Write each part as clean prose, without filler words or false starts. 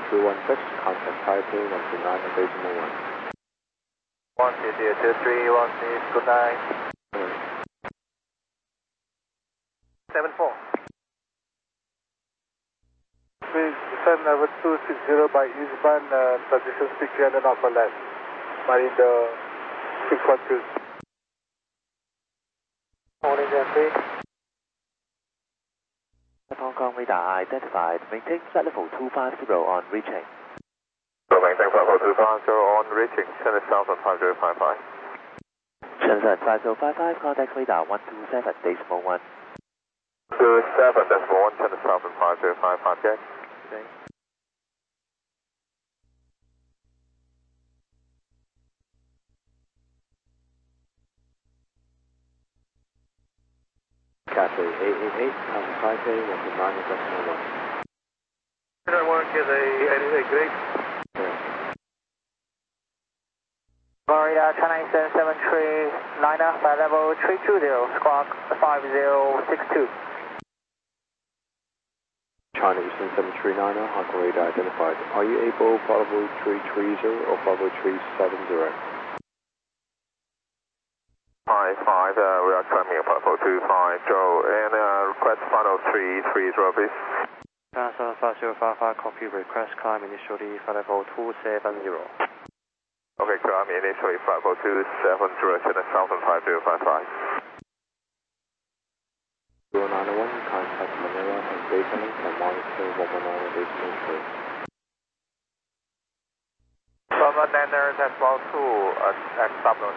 216, contact Taipei 129 at decimal 1. 10023, 16, good night. 74. Please descend level 260 by eastbound, transition speed 300 knots for left. Marine the 612. Morning, Jeffrey. Hong Kong radar identified. Maintain flight level 250 on reaching. So maintain flight level 250 on reaching. Shenzhen Southern 5055. Shenzhen 5055, contact radar 127 decimal 1. 27 decimal 1, Shenzhen Southern 5055, check. Okay. Cathay 888, contact Taipei 129 at decimal 1. I want to get a great. Florida China 773 Niner, flight level 320, squawk 5062. China Eastern 739, Hong Kong radar identified. Are you able Bravo 330 or Bravo 370? 55, we are climbing at 5425, and request final 330, please. China 5055, copy, request climb initially flight level 270. Okay, climb initially flight level 270, Shenzhen Southern 5055. 0901, contact Manila and base link and monitor 119 decimal 3. Southern Niner, decimal 2, at Southern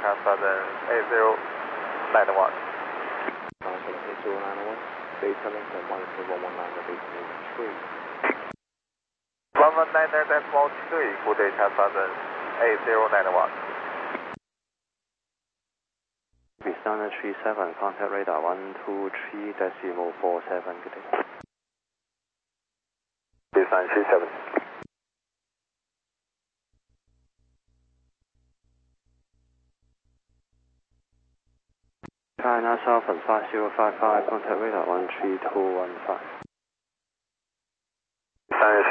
8091. Contact 0901, base link and monitor 119 decimal 3. Southern Niner, decimal 3, good day, 8091. Standard 37, contact radar 123 decimal 47, good day. Design 37. China Southern 5055, contact radar 13215. Design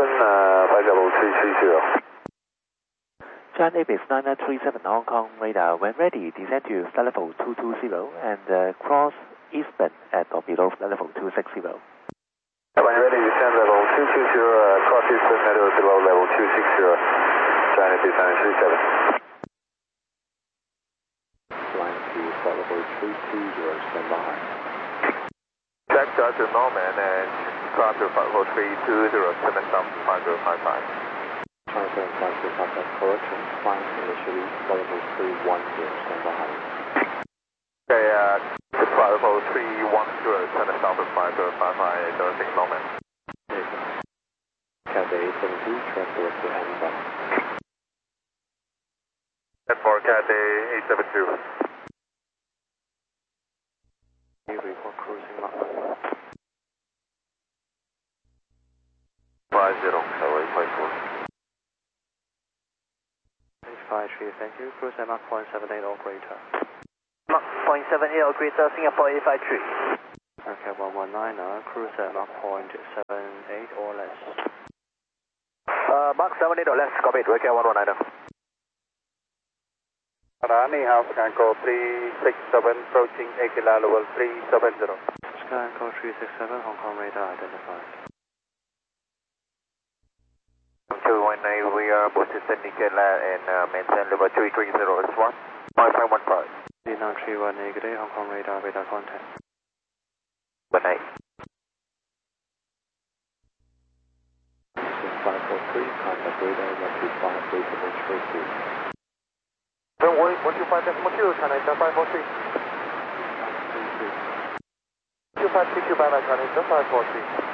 37, 50330. China Ibis 9937 Hong Kong radar. When ready, descend to flight level 220 and cross eastbound at or below flight level 260. When ready, descend level 220, cross eastbound at or below level 260. China Ibis 937. Flying to flight level 320, stand by. Check Dr. Norman and climb to flight level 320, Shenzhen Southern 5055. China 755, contact correction. Flying initially flight level 310, stand by. Okay, flight level 310, Shenzhen Southern 5055, Dr. Norman. Cathay 872, transport to Amazon. And for Cathay 872. Report cruising Mach 50, Tower 54. 53, thank you. Cruise at Mach 0.78 or greater. Mach 0.78 or greater, Singapore 853. Okay, 119, cruise at Mach 0.78 or less. Mach 78 or less, copy it, Wake 119. Ni Hao, Scanco 367, approaching Aquila level 370. Scanco 367, Hong Kong radar identified. 219, we are boosted syndicate and maintain level 330 S1, 5515. Vietnam 31 negative, Hong Kong radar contact. Good night. 543, contact radar 125, decimal 32. 125.2, China 543. 2532 by China 543.